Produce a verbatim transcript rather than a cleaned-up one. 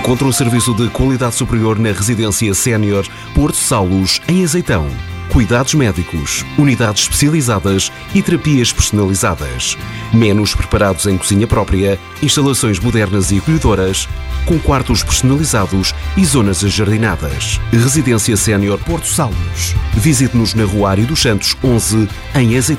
Encontra um serviço de qualidade superior na Residência Sénior Porto Salos, em Azeitão. Cuidados médicos, unidades especializadas e terapias personalizadas. Menus preparados em cozinha própria, instalações modernas e acolhedoras, com quartos personalizados e zonas ajardinadas. Residência Sénior Porto Salos. Visite-nos na Rua Ário dos Santos, onze, em Azeitão.